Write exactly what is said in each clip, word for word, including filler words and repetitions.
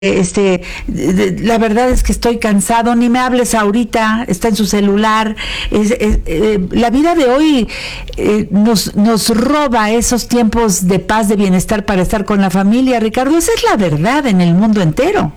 Este, de- la verdad es que estoy cansado, ni me hables ahorita, está en su celular. Es- es- eh, la vida de hoy eh, nos, nos roba esos tiempos de paz, de bienestar para estar con la familia, Ricardo. Esa es la verdad en el mundo entero.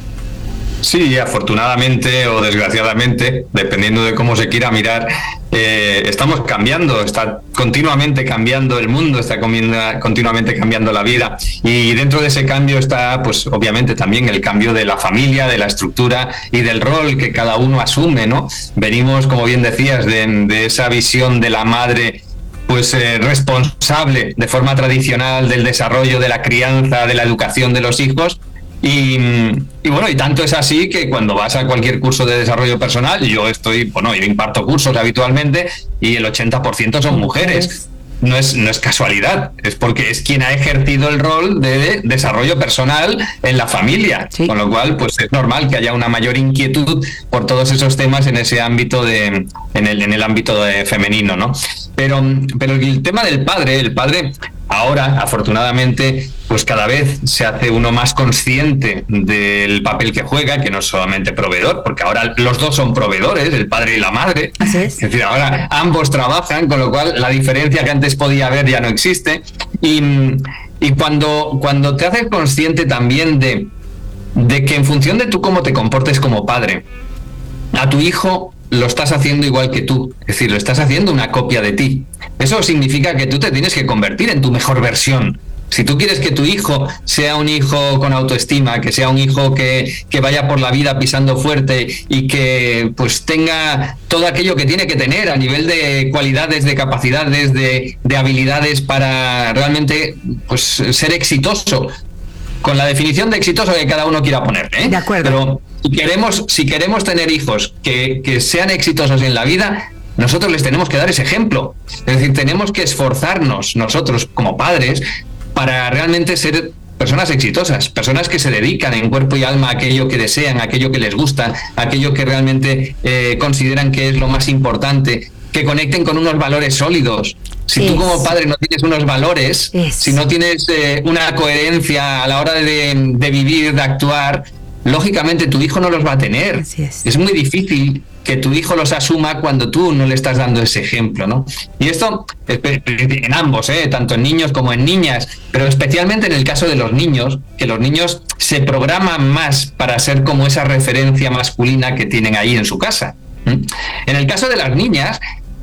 Sí, afortunadamente o desgraciadamente, dependiendo de cómo se quiera mirar, eh, estamos cambiando, está continuamente cambiando el mundo, está comiendo- continuamente cambiando la vida, y dentro de ese cambio está, pues obviamente también el cambio de la familia, de la estructura y del rol que cada uno asume, ¿no? Venimos, como bien decías, de, de esa visión de la madre pues eh, responsable de forma tradicional del desarrollo, de la crianza, de la educación de los hijos. Y, y bueno, y tanto es así que cuando vas a cualquier curso de desarrollo personal, yo estoy, bueno, yo imparto cursos habitualmente y el ochenta por ciento son mujeres. No es, no es casualidad, es porque es quien ha ejercido el rol de desarrollo personal en la familia, Sí. con lo cual pues es normal que haya una mayor inquietud por todos esos temas en ese ámbito de, en el, en el ámbito de femenino, ¿no? Pero, pero el tema del padre, el padre ahora, afortunadamente, pues cada vez se hace uno más consciente del papel que juega, que no es solamente proveedor, porque ahora los dos son proveedores, el padre y la madre. Así es. Es decir, ahora ambos trabajan, con lo cual la diferencia que antes podía haber ya no existe. Y, y cuando, cuando te haces consciente también de, de que en función de tú cómo te comportes como padre, a tu hijo lo estás haciendo igual que tú, es decir, lo estás haciendo una copia de ti. Eso significa que tú te tienes que convertir en tu mejor versión. Si tú quieres que tu hijo sea un hijo con autoestima, que sea un hijo que, que vaya por la vida pisando fuerte y que pues tenga todo aquello que tiene que tener a nivel de cualidades, de capacidades, de, de habilidades para realmente pues ser exitoso, con la definición de exitoso que cada uno quiera ponerle, ¿eh? De acuerdo. Pero si queremos, si queremos tener hijos que, que sean exitosos en la vida, nosotros les tenemos que dar ese ejemplo. Es decir, tenemos que esforzarnos nosotros como padres para realmente ser personas exitosas, personas que se dedican en cuerpo y alma a aquello que desean, a aquello que les gusta, a aquello que realmente eh, consideran que es lo más importante, que conecten con unos valores sólidos. Si tú como padre no tienes unos valores, Eso. si no tienes eh, una coherencia a la hora de, de vivir, de actuar, lógicamente tu hijo no los va a tener. Así es. Es muy difícil que tu hijo los asuma cuando tú no le estás dando ese ejemplo, ¿no? Y esto en ambos, ¿eh? Tanto en niños como en niñas, pero especialmente en el caso de los niños, que los niños se programan más para ser como esa referencia masculina que tienen ahí en su casa. ¿Mm? En el caso de las niñas,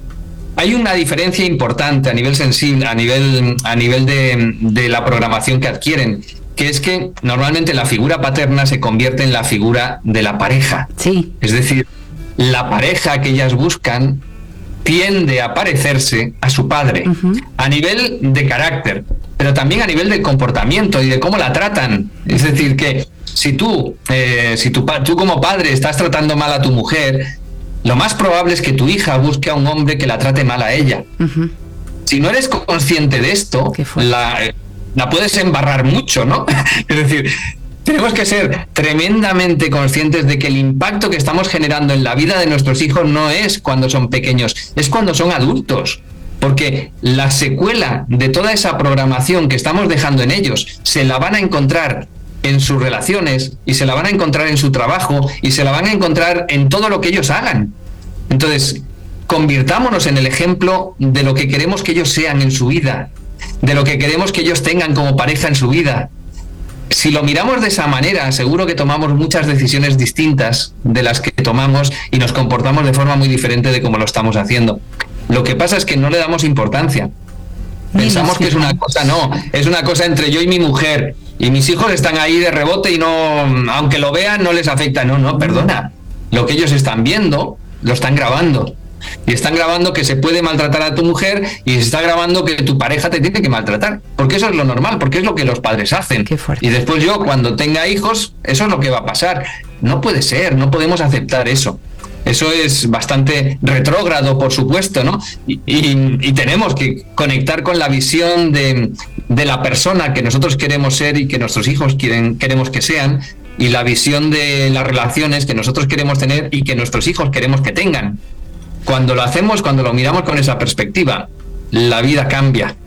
hay una diferencia importante a nivel sensible, a nivel, a nivel de, de la programación que adquieren, que es que normalmente la figura paterna se convierte en la figura de la pareja. Sí. Es decir, la pareja que ellas buscan tiende a parecerse a su padre, Uh-huh. a nivel de carácter, pero también a nivel de comportamiento y de cómo la tratan. Es decir, que si tú, eh, si tu, pa- tú como padre estás tratando mal a tu mujer, lo más probable es que tu hija busque a un hombre que la trate mal a ella. Uh-huh. Si no eres consciente de esto, Qué fuerte. la, la puedes embarrar mucho, ¿no? Es decir, tenemos que ser tremendamente conscientes de que el impacto que estamos generando en la vida de nuestros hijos no es cuando son pequeños, es cuando son adultos. Porque la secuela de toda esa programación que estamos dejando en ellos se la van a encontrar en sus relaciones, y se la van a encontrar en su trabajo, y se la van a encontrar en todo lo que ellos hagan. Entonces, convirtámonos en el ejemplo de lo que queremos que ellos sean en su vida, de lo que queremos que ellos tengan como pareja en su vida. Si lo miramos de esa manera, seguro que tomamos muchas decisiones distintas de las que tomamos y nos comportamos de forma muy diferente de como lo estamos haciendo. Lo que pasa es que no le damos importancia. Ni Pensamos nos que es una fijamos. cosa, no, es una cosa entre yo y mi mujer, y mis hijos están ahí de rebote y no, aunque lo vean, no les afecta. No, no, perdona. Lo que ellos están viendo, lo están grabando. Y están grabando que se puede maltratar a tu mujer, y se está grabando que tu pareja te tiene que maltratar. Porque eso es lo normal, porque es lo que los padres hacen. Qué fuerte. Y después yo, cuando tenga hijos, eso es lo que va a pasar. No puede ser, no podemos aceptar eso. Eso es bastante retrógrado, por supuesto, ¿no? Y, y- y tenemos que conectar con la visión de, de la persona que nosotros queremos ser y que nuestros hijos quieren, queremos que sean, y la visión de las relaciones que nosotros queremos tener y que nuestros hijos queremos que tengan. Cuando lo hacemos, cuando lo miramos con esa perspectiva, la vida cambia.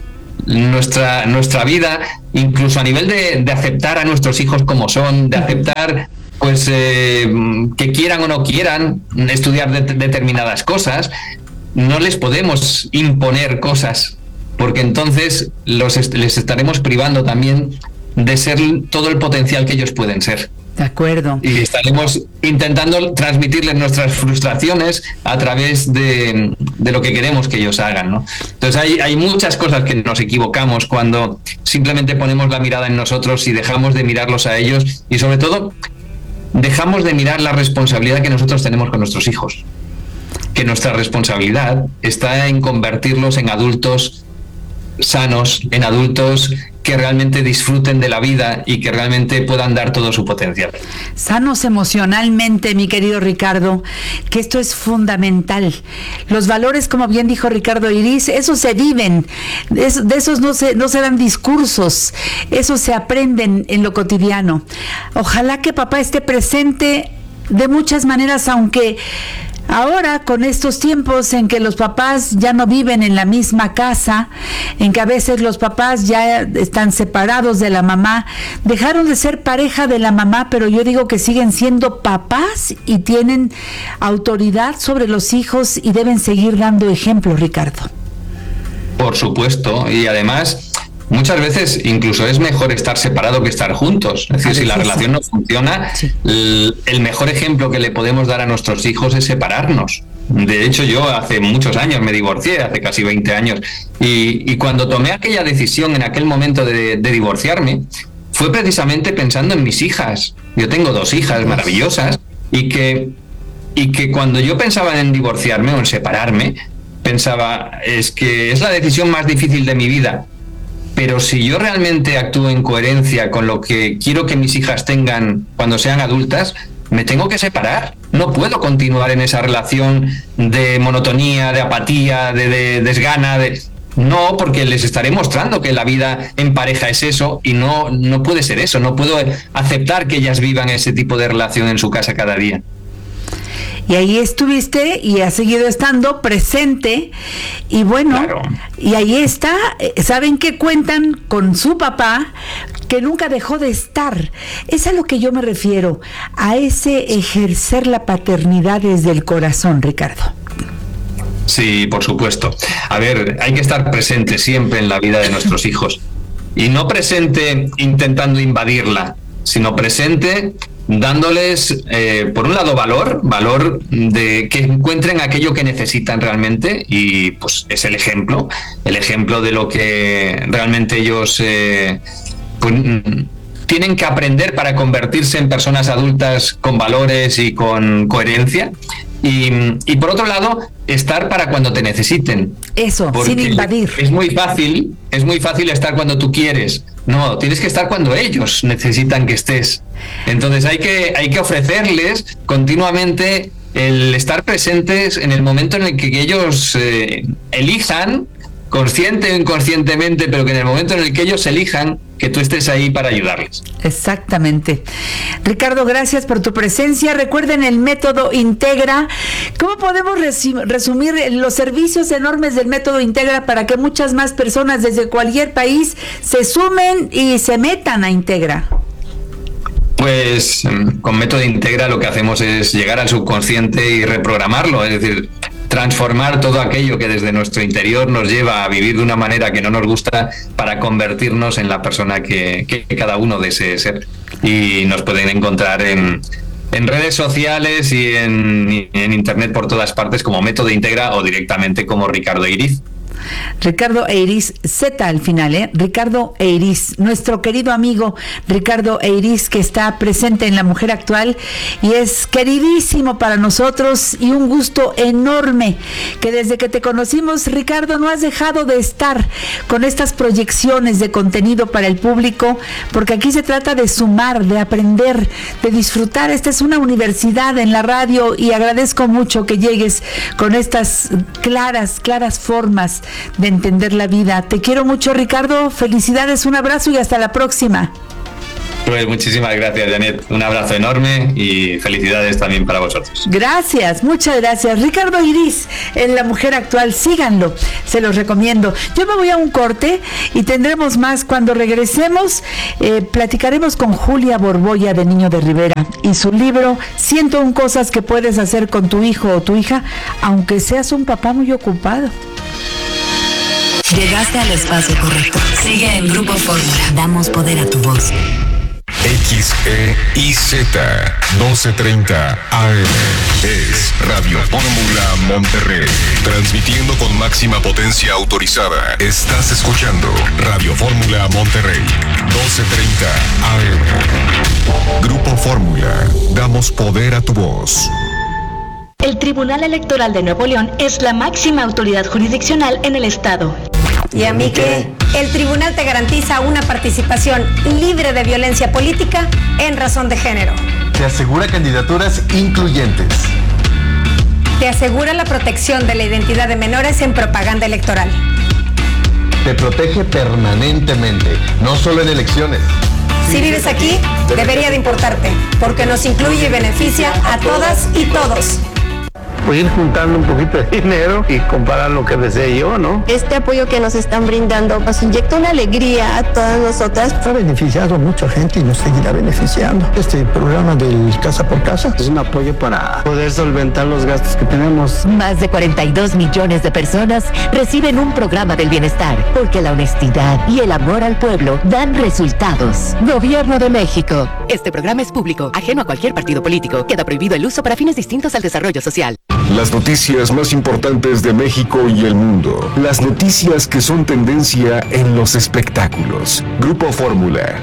nuestra, nuestra vida, incluso a nivel de, de aceptar a nuestros hijos como son, de aceptar pues eh, que quieran o no quieran estudiar de, determinadas cosas. No les podemos imponer cosas, porque entonces los est- les estaremos privando también de ser todo el potencial que ellos pueden ser. De acuerdo. Y estaremos intentando transmitirles nuestras frustraciones a través de, de lo que queremos que ellos hagan, ¿no? Entonces hay, hay muchas cosas que nos equivocamos cuando simplemente ponemos la mirada en nosotros y dejamos de mirarlos a ellos, y sobre todo dejamos de mirar la responsabilidad que nosotros tenemos con nuestros hijos. Que nuestra responsabilidad está en convertirlos en adultos sanos, en adultos que realmente disfruten de la vida y que realmente puedan dar todo su potencial. Sanos emocionalmente, mi querido Ricardo, que esto es fundamental. Los valores, como bien dijo Ricardo Eiris, esos se viven, de esos, de esos no se, no se dan discursos, esos se aprenden en lo cotidiano. Ojalá que papá esté presente de muchas maneras, aunque ahora, con estos tiempos en que los papás ya no viven en la misma casa, en que a veces los papás ya están separados de la mamá, dejaron de ser pareja de la mamá, pero yo digo que siguen siendo papás y tienen autoridad sobre los hijos y deben seguir dando ejemplo, Ricardo. Por supuesto, y además muchas veces incluso es mejor estar separado que estar juntos. Es decir, si la relación no funciona, sí. el, el mejor ejemplo que le podemos dar a nuestros hijos es separarnos. De hecho, yo hace muchos años me divorcié, hace casi veinte años, y, y cuando tomé aquella decisión en aquel momento de, de divorciarme, fue precisamente pensando en mis hijas. Yo tengo dos hijas maravillosas, y que, y que cuando yo pensaba en divorciarme o en separarme, pensaba, es que es la decisión más difícil de mi vida. Pero si yo realmente actúo en coherencia con lo que quiero que mis hijas tengan cuando sean adultas, me tengo que separar. No puedo continuar en esa relación de monotonía, de apatía, de, de desgana. De... No, porque les estaré mostrando que la vida en pareja es eso, y no, no puede ser eso. No puedo aceptar que ellas vivan ese tipo de relación en su casa cada día. Y ahí estuviste y has seguido estando presente, y bueno, claro. Y ahí está, saben que cuentan con su papá, que nunca dejó de estar. Es a lo que yo me refiero, a ese ejercer la paternidad desde el corazón, Ricardo. Sí, por supuesto. A ver, hay que estar presente siempre en la vida de nuestros hijos, y no presente intentando invadirla, sino presente dándoles, eh, por un lado, valor, valor de que encuentren aquello que necesitan realmente, y pues es el ejemplo, el ejemplo de lo que realmente ellos eh, pues, tienen que aprender para convertirse en personas adultas con valores y con coherencia. Y, y por otro lado, estar para cuando te necesiten. Eso, sin invadir. Es muy fácil, es muy fácil estar cuando tú quieres. No, tienes que estar cuando ellos necesitan que estés. Entonces hay que, hay que ofrecerles continuamente el estar presentes en el momento en el que ellos eh, elijan, consciente o inconscientemente, pero que en el momento en el que ellos elijan, que tú estés ahí para ayudarles. Exactamente. Ricardo, gracias por tu presencia. Recuerden el método Integra. ¿Cómo podemos resumir los servicios enormes del método Integra para que muchas más personas desde cualquier país se sumen y se metan a Integra? Pues con método Integra lo que hacemos es llegar al subconsciente y reprogramarlo, es decir, transformar todo aquello que desde nuestro interior nos lleva a vivir de una manera que no nos gusta, para convertirnos en la persona que, que cada uno desee ser. Y nos pueden encontrar en, en redes sociales y en, en internet por todas partes como Método Integra, o directamente como Ricardo Eiris. Ricardo Eiris, Z al final, ¿eh? Ricardo Eiris, nuestro querido amigo Ricardo Eiris, que está presente en La Mujer Actual y es queridísimo para nosotros, y un gusto enorme que desde que te conocimos, Ricardo, no has dejado de estar con estas proyecciones de contenido para el público, porque aquí se trata de sumar, de aprender, de disfrutar. Esta es una universidad en la radio, y agradezco mucho que llegues con estas claras, claras formas de entender la vida. Te quiero mucho, Ricardo. Felicidades, un abrazo y hasta la próxima. Pues muchísimas gracias, Janet. Un abrazo enorme y felicidades también para vosotros. Gracias, muchas gracias. Ricardo Iriz, en La Mujer Actual, síganlo, se los recomiendo. Yo me voy a un corte y tendremos más. Cuando regresemos, eh, platicaremos con Julia Borbolla de Niño de Rivera y su libro ciento una cosas que puedes hacer con tu hijo o tu hija, aunque seas un papá muy ocupado. Llegaste al espacio correcto. Sigue en Grupo Fórmula. Damos poder a tu voz. X E I Z doce treinta A M es Radio Fórmula Monterrey, transmitiendo con máxima potencia autorizada. Estás escuchando Radio Fórmula Monterrey, doce treinta A M. Grupo Fórmula, damos poder a tu voz. El Tribunal Electoral de Nuevo León es la máxima autoridad jurisdiccional en el estado. ¿Y a mí qué? El tribunal te garantiza una participación libre de violencia política en razón de género. Te asegura candidaturas incluyentes. Te asegura la protección de la identidad de menores en propaganda electoral. Te protege permanentemente, no solo en elecciones. Si vives aquí, debería de importarte, porque nos incluye y beneficia a todas y todos. Pues ir juntando un poquito de dinero y comparar lo que desee yo, ¿no? Este apoyo que nos están brindando nos inyecta una alegría a todas nosotras. Ha beneficiado a mucha gente y nos seguirá beneficiando. Este programa del Casa por Casa es un apoyo para poder solventar los gastos que tenemos. Más de cuarenta y dos millones de personas reciben un programa del bienestar, porque la honestidad y el amor al pueblo dan resultados. Gobierno de México. Este programa es público, ajeno a cualquier partido político. Queda prohibido el uso para fines distintos al desarrollo social. Las noticias más importantes de México y el mundo. Las noticias que son tendencia en los espectáculos. Grupo Fórmula.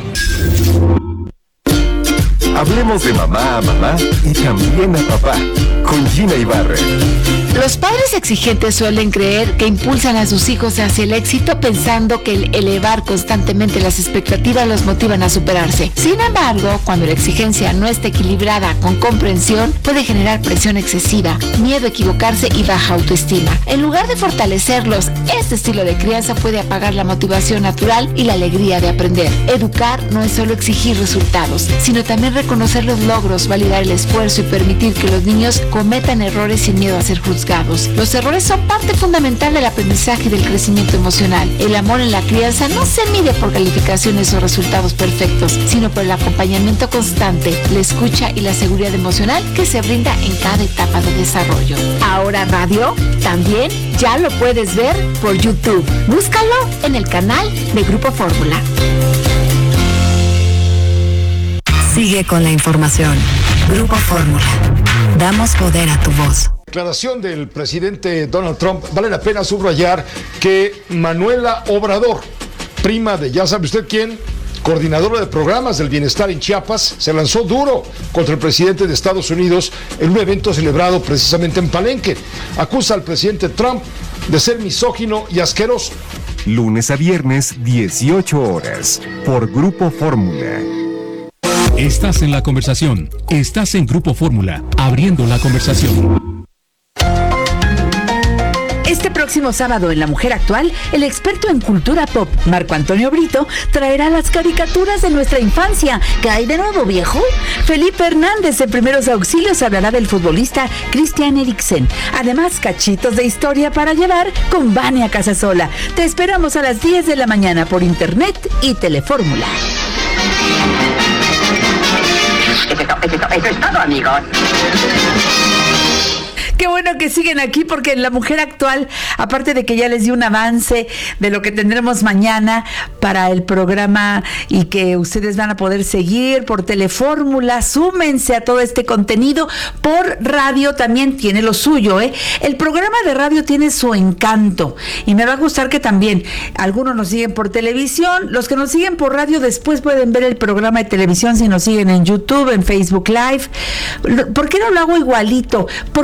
Hablemos de mamá a mamá y también a papá, con Gina Ibarra. Los padres exigentes suelen creer que impulsan a sus hijos hacia el éxito pensando que el elevar constantemente las expectativas los motivan a superarse. Sin embargo, cuando la exigencia no está equilibrada con comprensión, puede generar presión excesiva, miedo a equivocarse y baja autoestima. En lugar de fortalecerlos, este estilo de crianza puede apagar la motivación natural y la alegría de aprender. Educar no es solo exigir resultados, sino también reconocer los logros, validar el esfuerzo y permitir que los niños cometan errores sin miedo a ser juzgados. Los errores son parte fundamental del aprendizaje y del crecimiento emocional. El amor en la crianza no se mide por calificaciones o resultados perfectos, sino por el acompañamiento constante, la escucha y la seguridad emocional que se brinda en cada etapa de desarrollo. Ahora radio también ya lo puedes ver por YouTube. Búscalo en el canal de Grupo Fórmula. Sigue con la información. Grupo Fórmula. Damos poder a tu voz. Declaración del presidente Donald Trump. Vale la pena subrayar que Manuela Obrador, prima de ya sabe usted quién, coordinadora de programas del bienestar en Chiapas, se lanzó duro contra el presidente de Estados Unidos en un evento celebrado precisamente en Palenque. Acusa al presidente Trump de ser misógino y asqueroso. Lunes a viernes, dieciocho horas, por Grupo Fórmula. Estás en la conversación. Estás en Grupo Fórmula, abriendo la conversación. Este próximo sábado en La Mujer Actual, el experto en cultura pop, Marco Antonio Brito, traerá las caricaturas de nuestra infancia. ¿Qué hay de nuevo, viejo? Felipe Hernández, de Primeros Auxilios, hablará del futbolista Christian Eriksen. Además, cachitos de historia para llevar con Vania Casasola. Te esperamos a las diez de la mañana por internet y Telefórmula. Eso es, eso es, eso es todo, amigos. Qué bueno que siguen aquí, porque en La Mujer Actual, aparte de que ya les di un avance de lo que tendremos mañana para el programa y que ustedes van a poder seguir por Telefórmula, súmense a todo este contenido. Por radio también tiene lo suyo, ¿eh? El programa de radio tiene su encanto y me va a gustar que también algunos nos siguen por televisión. Los que nos siguen por radio después pueden ver el programa de televisión si nos siguen en YouTube, en Facebook Live. ¿Por qué no lo hago igualito? Porque por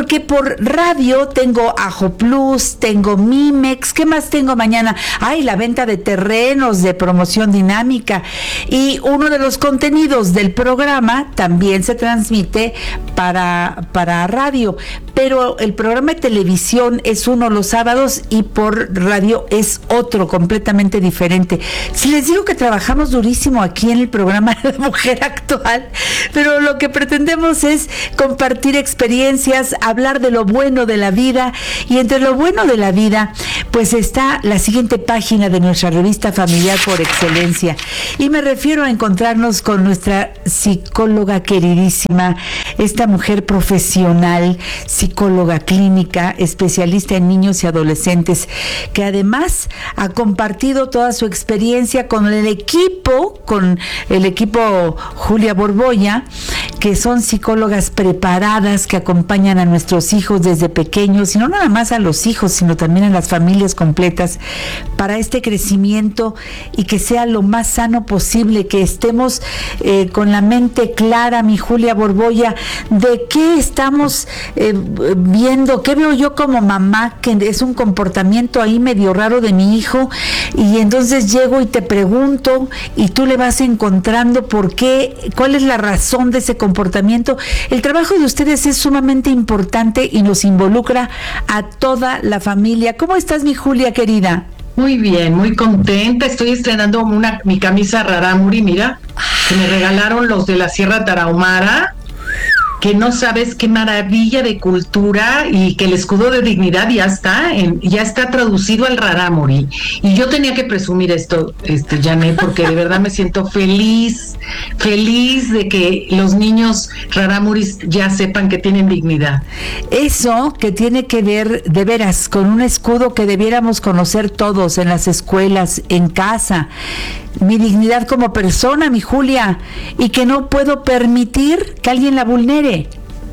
por radio tengo Ajo Plus, tengo Mimex, ¿qué más tengo mañana? Ay, la venta de terrenos, de promoción dinámica. Y uno de los contenidos del programa también se transmite para, para radio, pero el programa de televisión es uno los sábados y por radio es otro completamente diferente. Si les digo que trabajamos durísimo aquí en el programa de la Mujer Actual, pero lo que pretendemos es compartir experiencias, hablar de lo bueno de la vida, y entre lo bueno de la vida pues está la siguiente página de nuestra revista familiar por excelencia, y me refiero a encontrarnos con nuestra psicóloga queridísima, esta mujer profesional, psicóloga clínica, especialista en niños y adolescentes, que además ha compartido toda su experiencia con el equipo, con el equipo Julia Borbolla, que son psicólogas preparadas que acompañan a nuestros hijos desde pequeños, y no nada más a los hijos, sino también a las familias completas, para este crecimiento y que sea lo más sano posible, que estemos eh, con la mente clara, mi Julia Borbolla, de qué estamos eh, viendo, qué veo yo como mamá, que es un comportamiento ahí medio raro de mi hijo, y entonces llego y te pregunto, y tú le vas encontrando por qué, cuál es la razón de ese comportamiento. El trabajo de ustedes es sumamente importante y nos involucra a toda la familia. ¿Cómo estás, mi Julia querida? Muy bien, muy contenta. Estoy estrenando una, mi camisa Rarámuri, mira, que me regalaron los de la Sierra Tarahumara, que no sabes qué maravilla de cultura, y que el escudo de dignidad ya está en, ya está traducido al Rarámuri. Y yo tenía que presumir esto, este Janet, porque de verdad me siento feliz, feliz de que los niños Rarámuris ya sepan que tienen dignidad. Eso que tiene que ver de veras con un escudo que debiéramos conocer todos en las escuelas, en casa. Mi dignidad como persona, mi Julia, y que no puedo permitir que alguien la vulnere.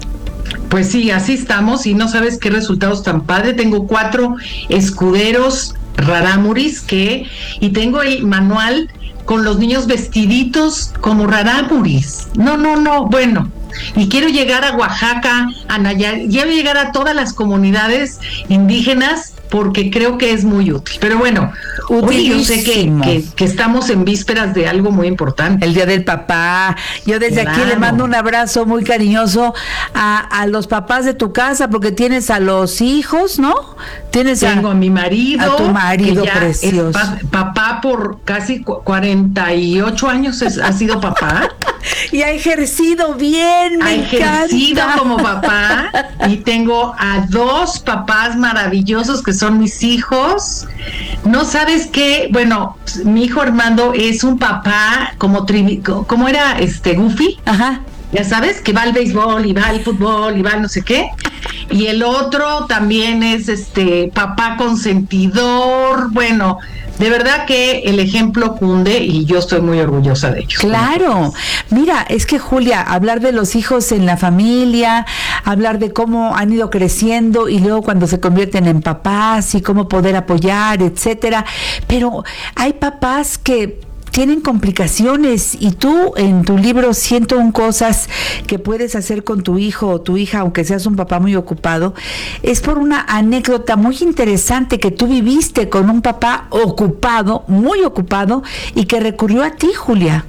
Pues sí, así estamos, y no sabes qué resultados tan padre. Tengo cuatro escuderos Rarámuris que, y tengo el manual con los niños vestiditos como Rarámuris. No, no, no, bueno. Y quiero llegar a Oaxaca, a Nayarit, quiero llegar a todas las comunidades indígenas, porque creo que es muy útil. Pero bueno, hoy yo sé que, que, que estamos en vísperas de algo muy importante. El Día del Papá. Yo desde claro. aquí le mando un abrazo muy cariñoso a, a los papás de tu casa, porque tienes a los hijos, ¿no? Tienes Tengo a, a mi marido. A tu marido precioso. Es pa, papá por casi cuarenta y ocho años es, ha sido papá. Y ha ejercido bien, me ha ejercido encanta. Como papá. Y tengo a dos papás maravillosos que son mis hijos. No sabes qué, bueno, mi hijo Armando es un papá como trivi, como era este Goofy. Ajá. Ya sabes, que va al béisbol y va al fútbol y va al no sé qué. Y el otro también es este papá consentidor. Bueno, de verdad que el ejemplo cunde, y yo estoy muy orgullosa de ellos. Claro, mira, es que Julia, hablar de los hijos en la familia, hablar de cómo han ido creciendo y luego cuando se convierten en papás y cómo poder apoyar, etcétera. Pero hay papás que tienen complicaciones, y tú en tu libro ciento una cosas que puedes hacer con tu hijo o tu hija, aunque seas un papá muy ocupado, es por una anécdota muy interesante que tú viviste con un papá ocupado, muy ocupado, y que recurrió a ti, Julia.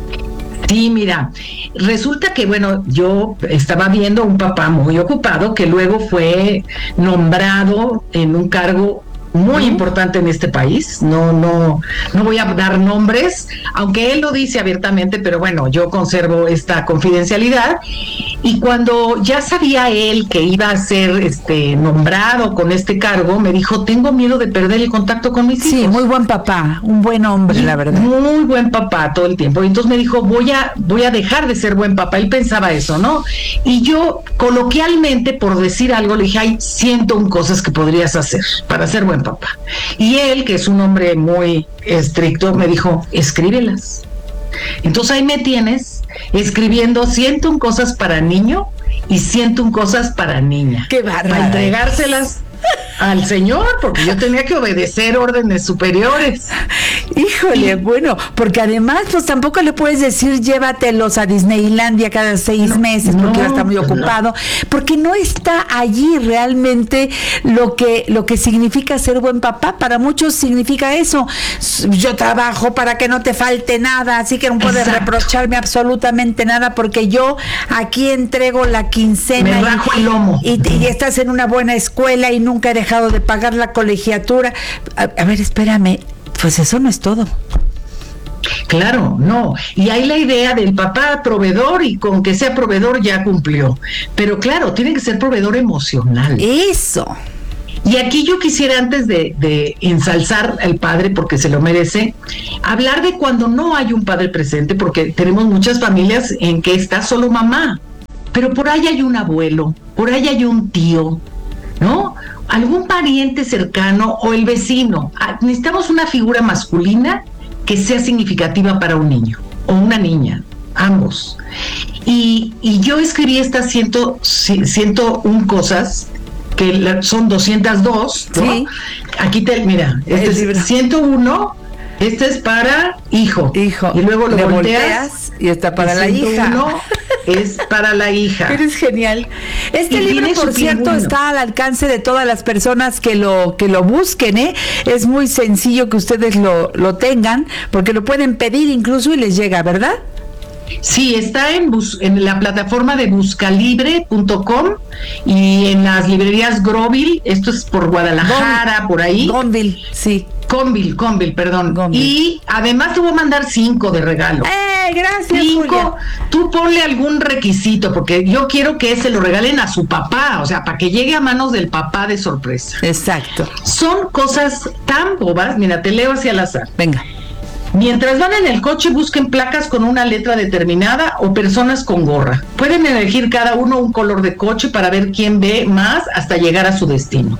Sí, mira, resulta que, bueno, yo estaba viendo un papá muy ocupado que luego fue nombrado en un cargo muy uh-huh. importante en este país. No, no, no voy a dar nombres, aunque él lo dice abiertamente, pero bueno, yo conservo esta confidencialidad. Y cuando ya sabía él que iba a ser este nombrado con este cargo, me dijo, tengo miedo de perder el contacto con mis hijos. Sí, muy buen papá, un buen hombre, y la verdad. Muy buen papá todo el tiempo. Y entonces me dijo, voy a, voy a dejar de ser buen papá. Él pensaba eso, ¿no? Y yo, coloquialmente, por decir algo, le dije, hay ciento una cosas que podrías hacer para ser buen papá. Y él, que es un hombre muy estricto, me dijo, escríbelas. Entonces ahí me tienes escribiendo ciento una cosas para niño y ciento una cosas para niña. Qué bárbaro. Para entregárselas al señor, porque yo tenía que obedecer órdenes superiores. Híjole, y, bueno, porque además pues tampoco le puedes decir llévatelos a Disneylandia cada seis no, meses porque no, va a estar muy ocupado, no. porque no está allí realmente lo que lo que significa ser buen papá. Para muchos significa eso. Yo trabajo para que no te falte nada, así que no puedes Exacto. reprocharme absolutamente nada porque yo aquí entrego la quincena. Me bajo y, el lomo. Y, y estás en una buena escuela y nunca he dejado de pagar la colegiatura. A, a ver, espérame, pues eso no es todo. Claro, no. Y hay la idea del papá proveedor y con que sea proveedor ya cumplió. Pero claro, tiene que ser proveedor emocional. Eso. Y aquí yo quisiera, antes de, de ensalzar al padre porque se lo merece, hablar de cuando no hay un padre presente, porque tenemos muchas familias en que está solo mamá, pero por ahí hay un abuelo, por ahí hay un tío, ¿no? Algún pariente cercano o el vecino. Necesitamos una figura masculina que sea significativa para un niño o una niña, ambos. Y, y yo escribí estas ciento, ciento una cosas, que la, son doscientas dos, ¿no? Sí. Aquí te, mira, este es ciento uno, este es para hijo. Hijo. Y luego lo Le volteas, volteas y está para la hija. Es para la hija. Eres genial. Este y libro, por cierto, pingüino. Está al alcance de todas las personas que lo que lo busquen, ¿eh? Es muy sencillo que ustedes lo, lo tengan, porque lo pueden pedir incluso y les llega, ¿verdad? Sí, está en, bus, en la plataforma de buscalibre punto com y en las librerías Groville, esto es por Guadalajara, Gon, por ahí. Gonville, sí. Conville, Conville, perdón. Gonville. Y además te voy a mandar cinco de regalo. ¡Eh, gracias, Cinco. Julia. Tú ponle algún requisito, porque yo quiero que se lo regalen a su papá, o sea, para que llegue a manos del papá de sorpresa. Exacto. Son cosas tan bobas, mira, te leo hacia al azar. Venga. Mientras van en el coche, busquen placas con una letra determinada o personas con gorra. Pueden elegir cada uno un color de coche para ver quién ve más hasta llegar a su destino.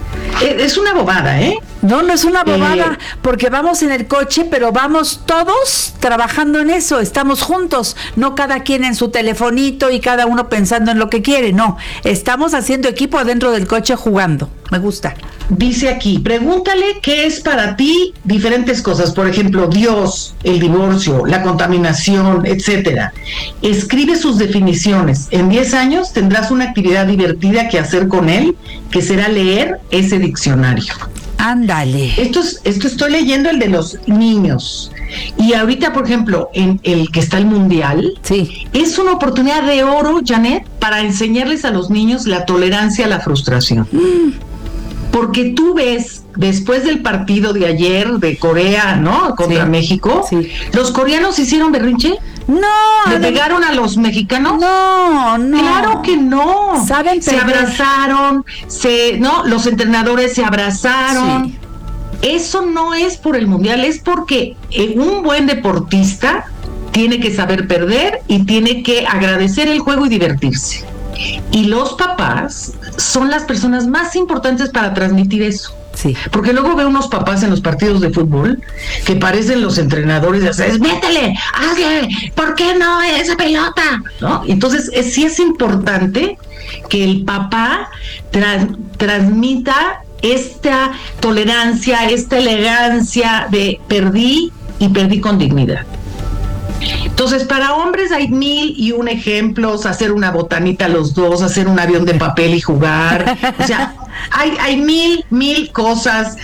Es una bobada, ¿eh? No, no es una bobada, eh, porque vamos en el coche, pero vamos todos trabajando en eso, estamos juntos, no cada quien en su telefonito y cada uno pensando en lo que quiere, no, estamos haciendo equipo adentro del coche jugando, me gusta. Dice aquí, pregúntale qué es para ti diferentes cosas, por ejemplo, Dios, el divorcio, la contaminación, etcétera. Escribe sus definiciones. En diez años tendrás una actividad divertida que hacer con él, que será leer ese diccionario. Ándale. Esto, es, esto estoy leyendo el de los niños. Y ahorita, por ejemplo, en el que está el mundial, sí, es una oportunidad de oro, Janet, para enseñarles a los niños la tolerancia a la frustración. Mm. Porque tú ves, después del partido de ayer de Corea, ¿no? Contra sí, México, sí. ¿Los coreanos hicieron berrinche? No. ¿Le pegaron a los mexicanos? No, no. Claro que no. Saben se perder. abrazaron, se, ¿no? Los entrenadores se abrazaron. Sí. Eso no es por el mundial, es porque un buen deportista tiene que saber perder y tiene que agradecer el juego y divertirse. Y los papás son las personas más importantes para transmitir eso. Sí. Porque luego veo unos papás en los partidos de fútbol que parecen los entrenadores de hacer, métele, hazle, ¿por qué no esa pelota? ¿No? Entonces es, sí es importante que el papá tra- transmita esta tolerancia, esta elegancia de perdí y perdí con dignidad. Entonces, para hombres hay mil y un ejemplos, hacer una botanita los dos, hacer un avión de papel y jugar, o sea, hay, hay mil, mil cosas,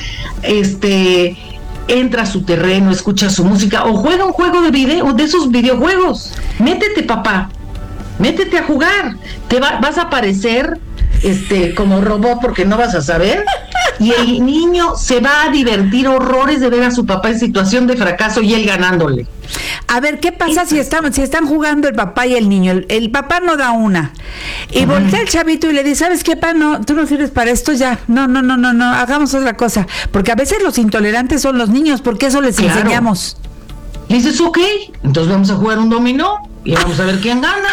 este, entra a su terreno, escucha su música, o juega un juego de video, de esos videojuegos, métete papá, métete a jugar, te va, vas a aparecer este como robot porque no vas a saber, y el niño se va a divertir horrores de ver a su papá en situación de fracaso y él ganándole. A ver, ¿qué pasa si están, si están jugando el papá y el niño? El, el papá no da una. Y uh-huh. voltea el chavito y le dice, ¿sabes qué, papá? No, tú no sirves para esto ya. No, no, no, no, no, hagamos otra cosa. Porque a veces los intolerantes son los niños, porque eso les claro. enseñamos. Le dices, ok, entonces vamos a jugar un dominó y vamos a ver quién gana.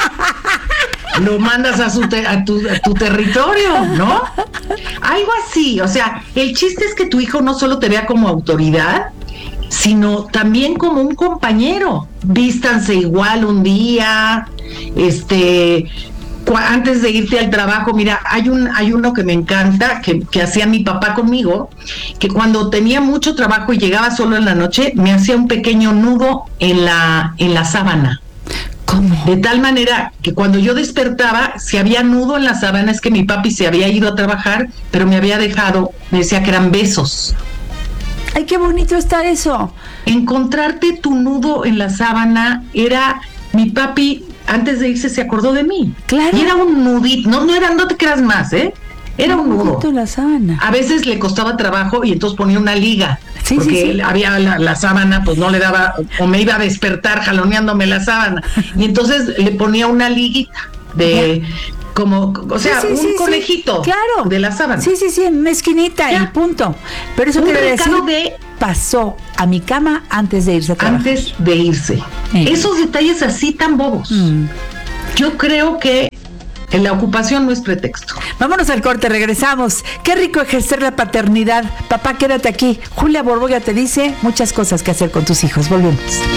Lo mandas a, su te- a, tu, a tu territorio, ¿no? Algo así, o sea, el chiste es que tu hijo no solo te vea como autoridad, sino también como un compañero. Vístanse igual un día, este, antes de irte al trabajo, mira, hay un hay uno que me encanta, que, que hacía mi papá conmigo, que cuando tenía mucho trabajo y llegaba solo en la noche, me hacía un pequeño nudo en la, en la sábana. ¿Cómo? De tal manera que cuando yo despertaba, si había nudo en la sábana, es que mi papi se había ido a trabajar, pero me había dejado, me decía que eran besos. ¡Ay, qué bonito está eso! Encontrarte tu nudo en la sábana era... Mi papi, antes de irse, se acordó de mí. Claro. Y era un nudito, no, no era, no te creas más, ¿eh? Era un nudo. La sábana. A veces le costaba trabajo y entonces ponía una liga. Sí, porque sí, sí. había la, la sábana, pues no le daba, o me iba a despertar jaloneándome la sábana. Y entonces le ponía una liguita de... Como, o sea, sí, sí, un sí, conejito sí, claro. de la sábana. Sí, sí, sí, en una esquinita ya. Y punto. Pero eso un quiere decir, de pasó a mi cama antes de irse a trabajar. Antes de irse. Sí. Esos detalles así tan bobos. Mm. Yo creo que la ocupación no es pretexto. Vámonos al corte, regresamos. Qué rico ejercer la paternidad. Papá, quédate aquí. Julia Borboya te dice muchas cosas que hacer con tus hijos. Volvemos.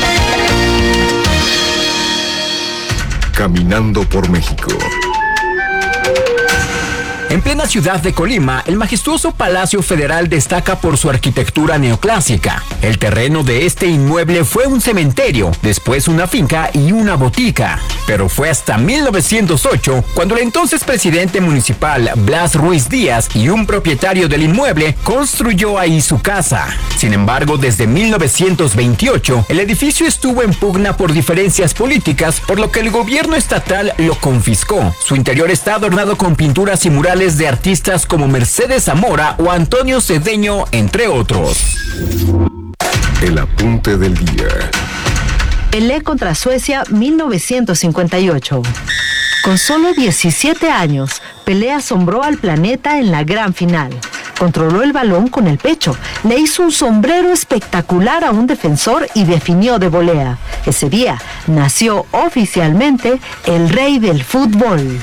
Caminando por México. En plena ciudad de Colima, el majestuoso Palacio Federal destaca por su arquitectura neoclásica. El terreno de este inmueble fue un cementerio, después una finca y una botica. Pero fue hasta mil novecientos ocho cuando el entonces presidente municipal Blas Ruiz Díaz y un propietario del inmueble construyó ahí su casa. Sin embargo, desde mil novecientos veintiocho, el edificio estuvo en pugna por diferencias políticas, por lo que el gobierno estatal lo confiscó. Su interior está adornado con pinturas y murales de artistas como Mercedes Zamora o Antonio Cedeño, entre otros. El apunte del día. Pelé contra Suecia mil novecientos cincuenta y ocho. Con solo diecisiete años, Pelé asombró al planeta en la gran final. Controló el balón con el pecho, le hizo un sombrero espectacular a un defensor y definió de volea. Ese día nació oficialmente el rey del fútbol.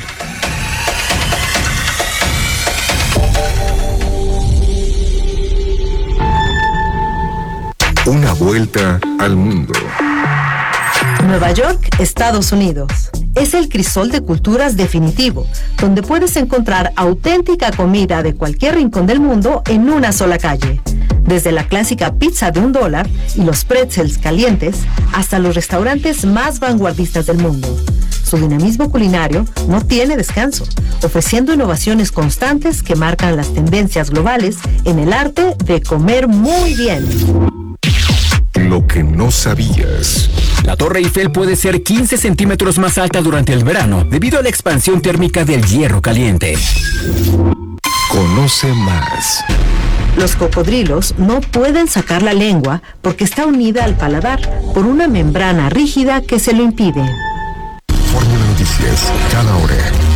Una vuelta al mundo. Nueva York, Estados Unidos. Es el crisol de culturas definitivo, donde puedes encontrar auténtica comida de cualquier rincón del mundo en una sola calle. Desde la clásica pizza de un dólar y los pretzels calientes, hasta los restaurantes más vanguardistas del mundo. Su dinamismo culinario no tiene descanso, ofreciendo innovaciones constantes que marcan las tendencias globales en el arte de comer muy bien. Lo que no sabías. La Torre Eiffel puede ser quince centímetros más alta durante el verano debido a la expansión térmica del hierro caliente. Conoce más. Los cocodrilos no pueden sacar la lengua porque está unida al paladar por una membrana rígida que se lo impide. Fórmula Noticias, cada hora.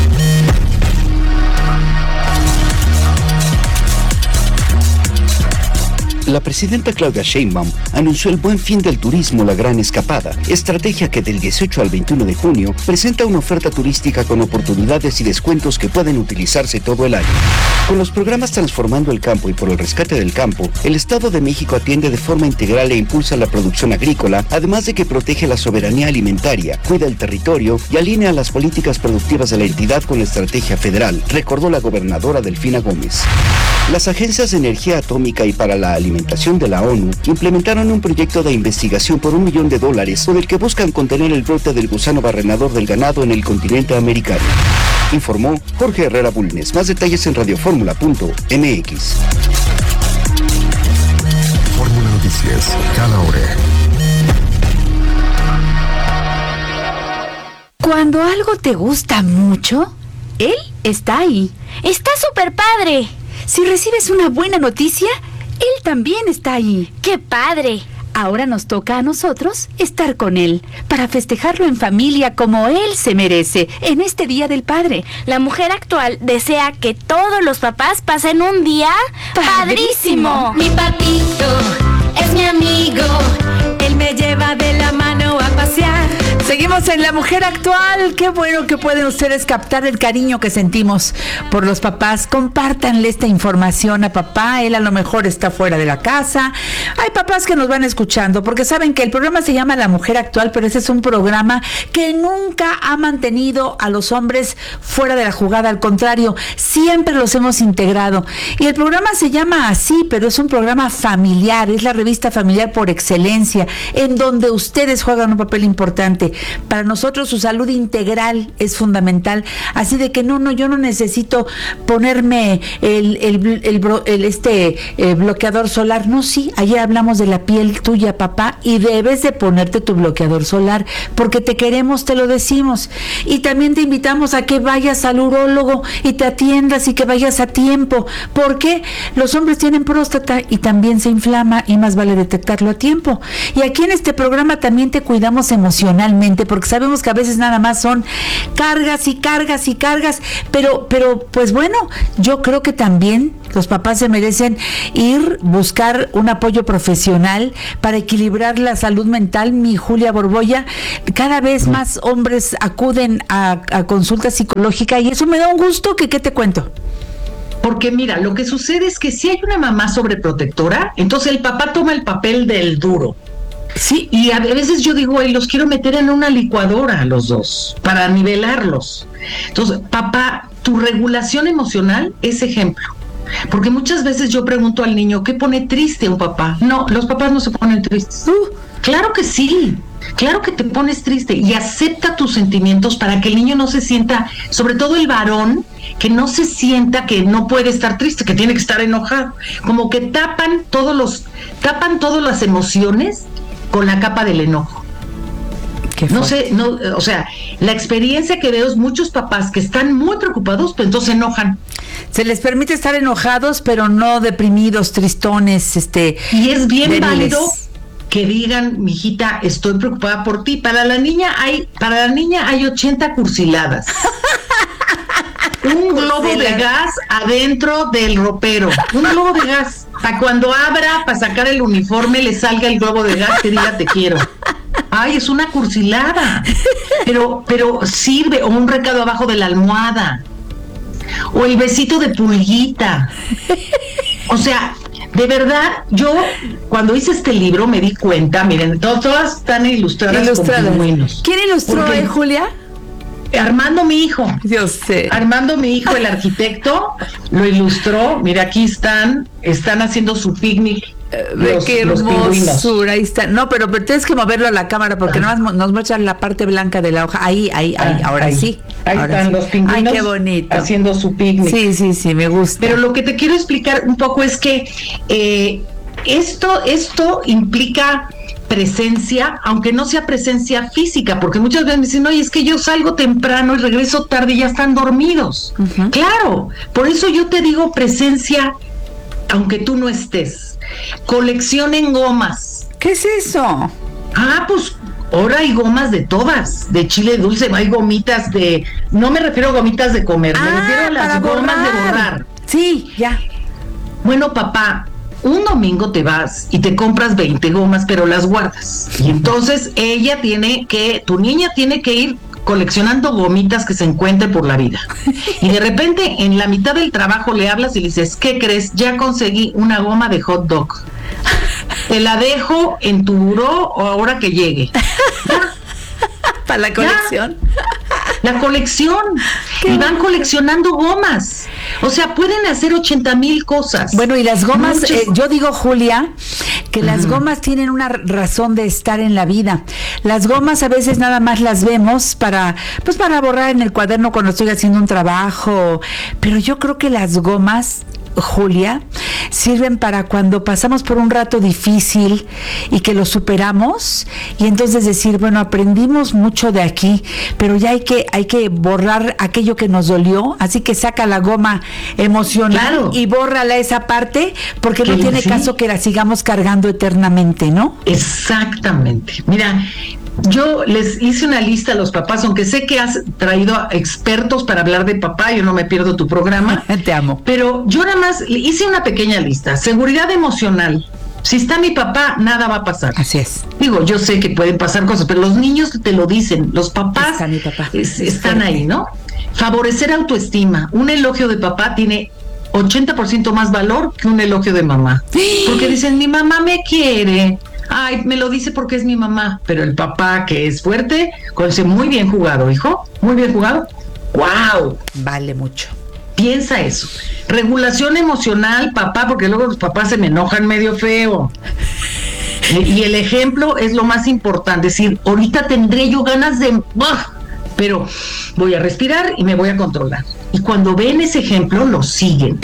La presidenta Claudia Sheinbaum anunció el Buen Fin del Turismo La Gran Escapada, estrategia que del dieciocho al veintiuno de junio presenta una oferta turística con oportunidades y descuentos que pueden utilizarse todo el año. Con los programas Transformando el Campo y por el Rescate del Campo, el Estado de México atiende de forma integral e impulsa la producción agrícola, además de que protege la soberanía alimentaria, cuida el territorio y alinea las políticas productivas de la entidad con la estrategia federal, recordó la gobernadora Delfina Gómez. Las agencias de energía atómica y para la alimentación de la ONU implementaron un proyecto de investigación por un millón de dólares con el que buscan contener el brote del gusano barrenador del ganado en el continente americano. Informó Jorge Herrera Bulnes. Más detalles en radioformula punto m x. Fórmula Noticias, cada hora. Cuando algo te gusta mucho, él está ahí. Está súper padre. Si recibes una buena noticia, él también está ahí. ¡Qué padre! Ahora nos toca a nosotros estar con él, para festejarlo en familia como él se merece, en este Día del Padre. La mujer actual desea que todos los papás pasen un día padrísimo. Mi papito es mi amigo, él me lleva de la mano a pasear. Seguimos en La Mujer Actual. Qué bueno que pueden ustedes captar el cariño que sentimos por los papás. Compártanle esta información a papá. Él a lo mejor está fuera de la casa. Hay papás que nos van escuchando porque saben que el programa se llama La Mujer Actual, pero ese es un programa que nunca ha mantenido a los hombres fuera de la jugada. Al contrario, siempre los hemos integrado. Y el programa se llama así, pero es un programa familiar. Es la revista familiar por excelencia, en donde ustedes juegan un papel importante. Para nosotros su salud integral es fundamental, así de que no, no, yo no necesito ponerme el, el, el, el este eh, bloqueador solar. No, sí, ayer hablamos de la piel tuya, papá, y debes de ponerte tu bloqueador solar, porque te queremos, te lo decimos. Y también te invitamos a que vayas al urólogo y te atiendas y que vayas a tiempo, porque los hombres tienen próstata y también se inflama y más vale detectarlo a tiempo. Y aquí en este programa también te cuidamos emocionalmente, porque sabemos que a veces nada más son cargas y cargas y cargas, pero, pero pues bueno, yo creo que también los papás se merecen ir, buscar un apoyo profesional para equilibrar la salud mental. Mi Julia Borbolla, cada vez más hombres acuden a, a consulta psicológica y eso me da un gusto. que ¿Qué te cuento? Porque mira, lo que sucede es que si hay una mamá sobreprotectora, entonces el papá toma el papel del duro. Sí, y a veces yo digo, ay, los quiero meter en una licuadora a los dos, para nivelarlos. Entonces, papá, tu regulación emocional es ejemplo. Porque muchas veces yo pregunto al niño, ¿qué pone triste a un papá? No, los papás no se ponen tristes. Uh, claro que sí, claro que te pones triste y acepta tus sentimientos para que el niño no se sienta, sobre todo el varón, que no se sienta que no puede estar triste, que tiene que estar enojado. Como que tapan todos los, tapan todas las emociones con la capa del enojo. No sé, no, o sea, la experiencia que veo es muchos papás que están muy preocupados, pero entonces se enojan. Se les permite estar enojados, pero no deprimidos, tristones, este. Y es bien débiles. Válido que digan, mijita, estoy preocupada por ti. Para la niña hay, para la niña hay ochenta cursiladas. Un globo de gas adentro del ropero. Un globo de gas. Para cuando abra, para sacar el uniforme, le salga el globo de gas que diga te quiero. Ay, es una cursilada. Pero, pero sirve. O un recado abajo de la almohada. O el besito de pulguita. O sea, de verdad, yo cuando hice este libro me di cuenta, miren, to- todas están ilustradas, ilustradas. Con pingüinos. ¿Quién ilustró, eh, Julia? Armando, mi hijo. Yo sé. Armando, mi hijo, el arquitecto, lo ilustró. Mira, aquí están, están haciendo su picnic. Ve qué hermosura, ahí está. No, pero, pero tienes que moverlo a la cámara porque nada más nos muestran la parte blanca de la hoja. Ahí, ahí, ahí, ah, ahora ahí. sí. Ahí ahora están sí. los pingüinos. Ay, qué bonito. Haciendo su picnic. Sí, sí, sí, me gusta. Pero lo que te quiero explicar un poco es que eh, esto, esto implica presencia, aunque no sea presencia física, porque muchas veces me dicen, oye, es que yo salgo temprano y regreso tarde y ya están dormidos. Uh-huh. Claro, por eso yo te digo presencia, aunque tú no estés. Coleccionen gomas. ¿Qué es eso? Ah, pues ahora hay gomas de todas, de chile dulce, hay gomitas de, no me refiero a gomitas de comer, ah, me refiero a las gomas borrar. de borrar. Sí, ya. Bueno, papá, un domingo te vas y te compras veinte gomas, pero las guardas. Y entonces ella tiene que, tu niña tiene que ir coleccionando gomitas que se encuentre por la vida. Y de repente, en la mitad del trabajo le hablas y le dices, ¿qué crees? Ya conseguí una goma de hot dog. Te la dejo en tu buró o ahora que llegue. Para la colección. La colección. Y van coleccionando gomas. O sea, pueden hacer ochenta mil cosas. Bueno, y las gomas, eh, yo digo, Julia, que uh-huh. las gomas tienen una razón de estar en la vida. Las gomas a veces nada más las vemos para, pues para borrar en el cuaderno cuando estoy haciendo un trabajo. Pero yo creo que las gomas, Julia, sirven para cuando pasamos por un rato difícil y que lo superamos y entonces decir, bueno, aprendimos mucho de aquí, pero ya hay que hay que borrar aquello que nos dolió, así que saca la goma emocional, claro, y bórrala esa parte, porque no tiene sí? caso que la sigamos cargando eternamente, ¿no? Exactamente. Mira, yo les hice una lista a los papás, aunque sé que has traído a expertos para hablar de papá, yo no me pierdo tu programa. Te amo. Pero yo nada más hice una pequeña lista. Seguridad emocional, Si está mi papá, nada va a pasar. Así es. Digo, yo sé que pueden pasar cosas, pero los niños te lo dicen, los papás está mi papá. Es, están ahí, ¿no? Favorecer autoestima. Un elogio de papá tiene ochenta por ciento más valor que un elogio de mamá. Porque dicen, mi mamá me quiere. Ay, me lo dice porque es mi mamá. Pero el papá, que es fuerte, dice, muy bien jugado, hijo, muy bien jugado. ¡Wow! Vale mucho. Piensa eso. Regulación emocional, papá, porque luego los papás se me enojan medio feo. Y el ejemplo es lo más importante. Es decir, ahorita tendré yo ganas de... ¡Bah! Pero voy a respirar y me voy a controlar. Y cuando ven ese ejemplo, lo siguen.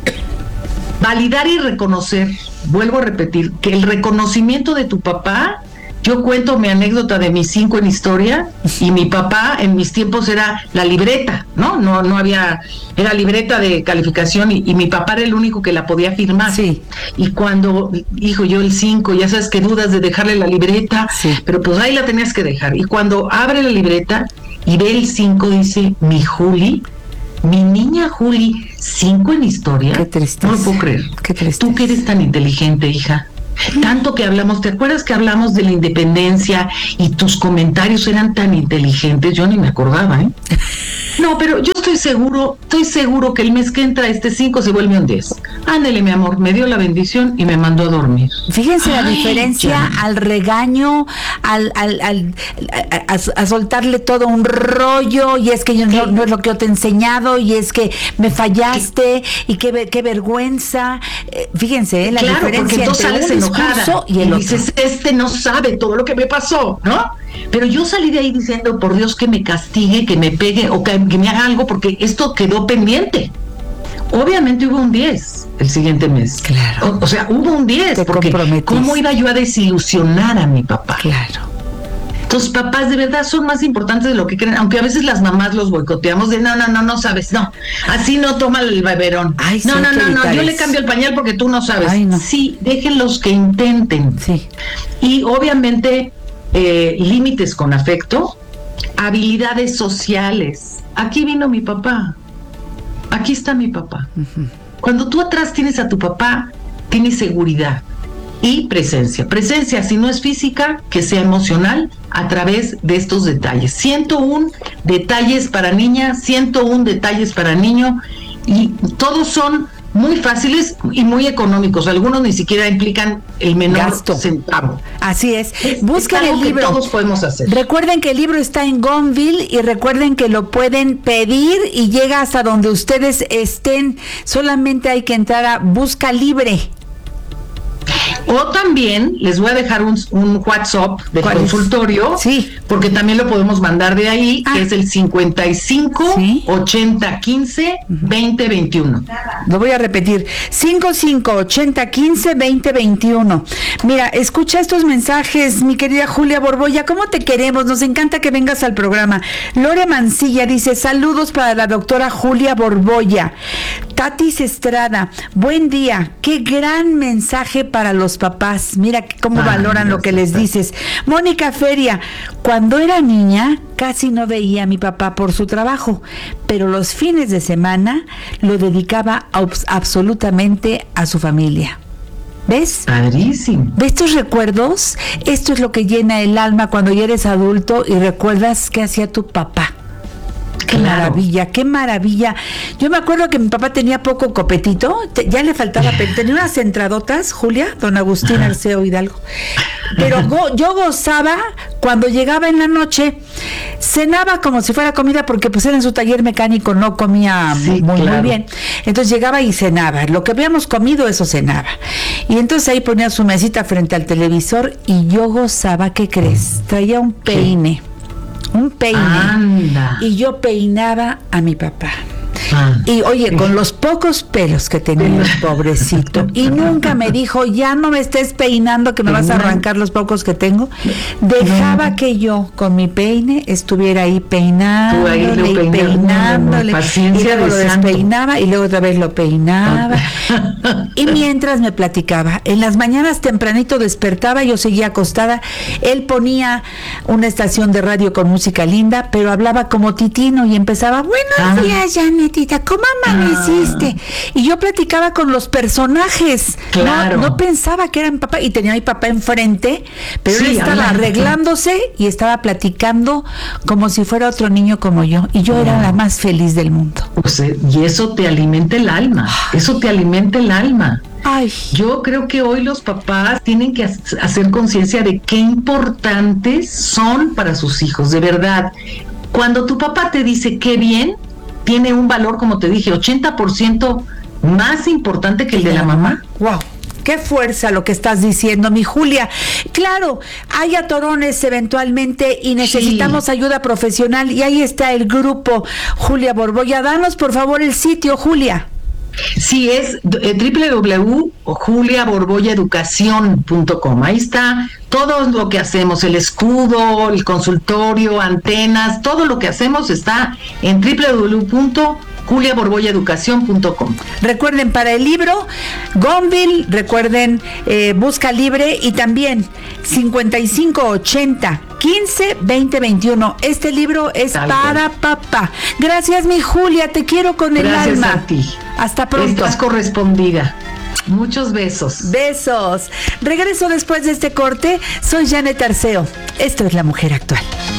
Validar y reconocer. Vuelvo a repetir, que el reconocimiento de tu papá... Yo cuento mi anécdota de mis cinco en historia y mi papá en mis tiempos era la libreta, ¿no? No no había, era libreta de calificación y, y mi papá era el único que la podía firmar. Sí. Y cuando, hijo, yo el cinco, ya sabes que dudas de dejarle la libreta, sí. Pero pues ahí la tenías que dejar. Y cuando abre la libreta y ve el cinco, dice, mi Juli, mi niña Juli, cinco en historia. Qué tristeza. No lo puedo creer. Qué tristeza. Tú que eres tan inteligente, hija. Tanto que hablamos, ¿te acuerdas que hablamos de la independencia y tus comentarios eran tan inteligentes? Yo ni me acordaba, ¿eh? No, pero yo estoy seguro, estoy seguro que el mes que entra este cinco se vuelve un diez. Ándele, mi amor, me dio la bendición y me mandó a dormir. Fíjense la Ay, diferencia ya. al regaño, al, al, al a, a, a soltarle todo un rollo, y es que yo no, no es lo que yo te he enseñado, y es que me fallaste, y qué, qué vergüenza. Eh, fíjense, eh, la claro, diferencia porque entre sales un enojada discurso y el y otro. dices, este no sabe todo lo que me pasó, ¿no? Pero yo salí de ahí diciendo, por Dios, que me castigue, que me pegue o que, que me haga algo, porque esto quedó pendiente. Obviamente hubo un diez el siguiente mes. Claro. O, o sea, hubo un diez, Te porque ¿cómo iba yo a desilusionar a mi papá? Claro. Los papás de verdad son más importantes de lo que creen, aunque a veces las mamás los boicoteamos de no, no, no, no sabes, no, así no toma el beberón. Ay, no, sí, no, no, no, yo eso. le cambio el pañal porque tú no sabes. Ay, no. Sí, déjenlos que intenten. Sí. Y obviamente eh, límites con afecto, habilidades sociales. Aquí vino mi papá, aquí está mi papá. Uh-huh. Cuando tú atrás tienes a tu papá, tienes seguridad. Y presencia. Presencia, si no es física, que sea emocional a través de estos detalles. ciento uno detalles para niña, ciento uno detalles para niño, y todos son muy fáciles y muy económicos. Algunos ni siquiera implican el menor gasto. Centavo. Así es. Busquen el libro. Que todos podemos hacer. Recuerden que el libro está en Gonville y recuerden que lo pueden pedir y llega hasta donde ustedes estén. Solamente hay que entrar a Busca Libre. O también les voy a dejar un, un WhatsApp de consultorio, sí, porque también lo podemos mandar de ahí, ah. que es el cincuenta y cinco, ¿sí? ochenta, quince, veinte, veintiuno. Lo voy a repetir, cincuenta y cinco, ochenta, quince, veinte, veintiuno. Mira, escucha estos mensajes, mi querida Julia Borbolla, ¿cómo te queremos? Nos encanta que vengas al programa. Lore Mancilla dice, saludos para la doctora Julia Borbolla. Tatis Estrada, buen día, qué gran mensaje para los papás. Mira cómo ah, valoran lo que les dices. Mónica Feria, cuando era niña casi no veía a mi papá por su trabajo, pero los fines de semana lo dedicaba a, absolutamente a su familia. ¿Ves? Padrísimo. ¿Ves estos recuerdos? Esto es lo que llena el alma cuando ya eres adulto y recuerdas qué hacía tu papá. Qué claro. maravilla, qué maravilla. Yo me acuerdo que mi papá tenía poco copetito, te, ya le faltaba, pero tenía unas entradotas, Julia, don Agustín Arceo Hidalgo. Pero go, yo gozaba cuando llegaba en la noche, cenaba como si fuera comida, porque pues era en su taller mecánico, no comía sí, muy, claro. muy bien. Entonces llegaba y cenaba. Lo que habíamos comido, eso cenaba. Y entonces ahí ponía su mesita frente al televisor y yo gozaba, ¿qué crees? Traía un peine. ¿Qué? Un peine. Anda. Y yo peinaba a mi papá. Ah, y oye, sí. con los pocos pelos que tenía el pobrecito, y nunca me dijo, ya no me estés peinando que me vas a arrancar los pocos que tengo. Dejaba no. que yo con mi peine estuviera ahí peinándole ahí y peinándole, y luego lo despeinaba y luego otra vez lo peinaba. Y mientras me platicaba, en las mañanas tempranito despertaba, yo seguía acostada, él ponía una estación de radio con música linda, pero hablaba como titino y empezaba, buenos ah. días, Janet. Janetita, ¿cómo amaneciste? Ah. Y yo platicaba con los personajes. Claro. No, no pensaba que era mi papá. Y tenía a mi papá enfrente, pero sí, él estaba arreglándose y estaba platicando como si fuera otro niño como yo. Y yo oh. era la más feliz del mundo. Pues, y eso te alimenta el alma. Eso te alimenta el alma. Ay. Yo creo que hoy los papás tienen que hacer conciencia de qué importantes son para sus hijos, de verdad. Cuando tu papá te dice qué bien, tiene un valor, como te dije, ochenta por ciento más importante que el de la mamá. ¡Wow! Qué fuerza lo que estás diciendo, mi Julia. Claro, hay atorones eventualmente y necesitamos sí. ayuda profesional, y ahí está el grupo Julia Borbolla. Danos, por favor, el sitio, Julia. Sí, es eh, doble u doble u doble u punto julia borbolla educación punto com. Ahí está todo lo que hacemos, el escudo, el consultorio, antenas, todo lo que hacemos está en doble u doble u doble u punto julia borbolla educación punto com. Recuerden, para el libro Gonville, recuerden eh, Busca Libre, y también cincuenta y cinco ochenta quince veinte veintiuno. Este libro es Tal para vez. papá. Gracias, mi Julia, te quiero con el Gracias alma. A ti. Hasta pronto. Estás correspondida. Muchos besos. Besos. Regreso después de este corte. Soy Janet Arceo. Esto es La Mujer Actual.